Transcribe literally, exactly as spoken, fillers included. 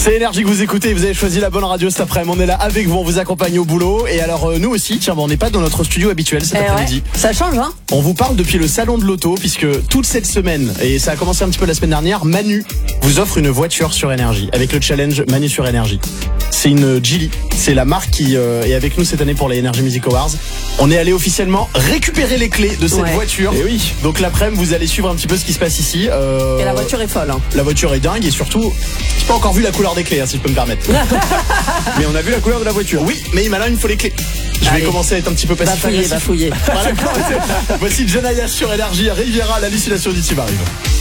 C'est Énergie que vous écoutez, vous avez choisi la bonne radio cet après-midi. On est là avec vous, on vous accompagne au boulot. Et alors euh, nous aussi, tiens, bon, on n'est pas dans notre studio habituel cet eh après-midi. Ouais, ça change, hein. On vous parle depuis le salon de l'auto, puisque toute cette semaine, et ça a commencé un petit peu la semaine dernière, Manu vous offre une voiture sur Énergie, avec le challenge Manu sur Énergie. C'est une Geely, c'est la marque qui euh, est avec nous cette année pour les Energy Music Awards. On est allé officiellement récupérer les clés de cette ouais. voiture. Et oui. Donc l'après-midi, vous allez suivre un petit peu ce qui se passe ici. Euh, et la voiture est folle. Hein. La voiture est dingue et surtout, j'ai pas encore vu la couleur des clés, hein, si je peux me permettre. Mais on a vu la couleur de la voiture. Oui, mais maintenant il me faut les clés. Je Allez. vais commencer à être un petit peu passif. Va fouiller, va fouiller. Voilà, voici Janaya sur Énergie, Riviera, l'hallucination du tube arrive.